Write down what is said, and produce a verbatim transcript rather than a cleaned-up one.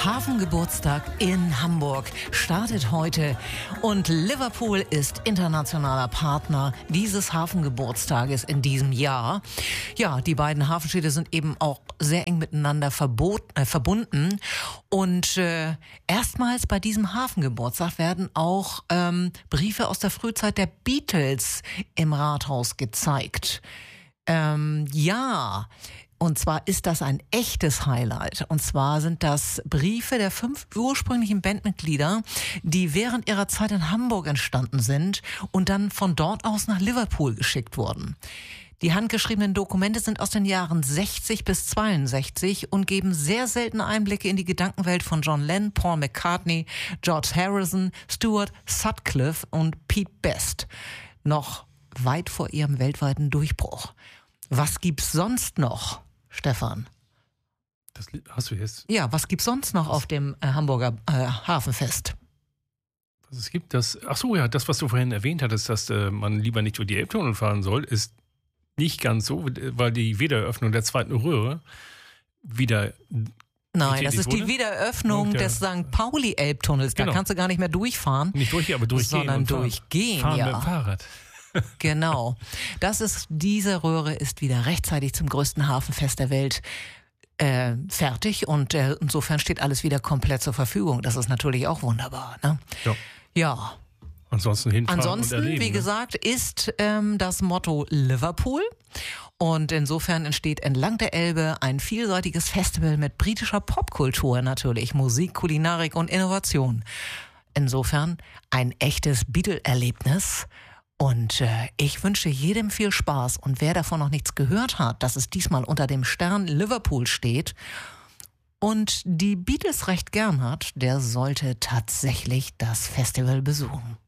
Hafengeburtstag in Hamburg startet heute und Liverpool ist internationaler Partner dieses Hafengeburtstages in diesem Jahr. Ja, die beiden Hafenstädte sind eben auch sehr eng miteinander verbot, äh, verbunden und äh, erstmals bei diesem Hafengeburtstag werden auch ähm, Briefe aus der Frühzeit der Beatles im Rathaus gezeigt. Ähm, ja, und zwar ist das ein echtes Highlight. Und zwar sind das Briefe der fünf ursprünglichen Bandmitglieder, die während ihrer Zeit in Hamburg entstanden sind und dann von dort aus nach Liverpool geschickt wurden. Die handgeschriebenen Dokumente sind aus den Jahren sechzig bis zweiundsechzig und geben sehr seltene Einblicke in die Gedankenwelt von John Lennon, Paul McCartney, George Harrison, Stuart Sutcliffe und Pete Best. Noch weit vor ihrem weltweiten Durchbruch. Was gibt's sonst noch, Stefan? Das hast du jetzt? Ja, was gibt's sonst noch auf dem äh, Hamburger äh, Hafenfest? Was es gibt, das, ach so, ja, das, was du vorhin erwähnt hattest, dass äh, man lieber nicht über die Elbtunnel fahren soll, ist nicht ganz so, weil die Wiedereröffnung der zweiten Röhre wieder Nein, das ist wurde. Die Wiedereröffnung der, des Sankt Pauli-Elbtunnels. Da genau. kannst du gar nicht mehr durchfahren. Nicht durch, aber durchgehen. Sondern und fahren, durchgehen, fahren ja. mit dem Fahrrad. Genau. Das ist, diese Röhre ist wieder rechtzeitig zum größten Hafenfest der Welt äh, fertig und äh, insofern steht alles wieder komplett zur Verfügung. Das ist natürlich auch wunderbar, ne? Ja. Ja. Ansonsten hinfahren Ansonsten, und erleben, wie ne? gesagt, ist ähm, das Motto Liverpool. Und insofern entsteht entlang der Elbe ein vielseitiges Festival mit britischer Popkultur natürlich, Musik, Kulinarik und Innovation. Insofern ein echtes Beatle-Erlebnis. Und äh, ich wünsche jedem viel Spaß. Und wer davon noch nichts gehört hat, dass es diesmal unter dem Stern Liverpool steht und die Beatles recht gern hat, der sollte tatsächlich das Festival besuchen.